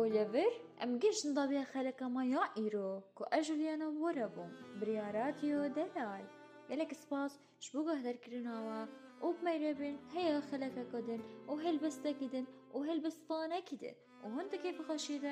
لەڤر ئەم گەشتن دەبێ خەلەکەمە یا ئیرۆ کو ئەژلیانە وەرە بووم بریا رادیۆ دەلال gelek spas ji bo guhdarkirinawa û bimeyrebin heya xelekeke din û helbestekî din û helbestvanekî din û hûn dikê bixweşînin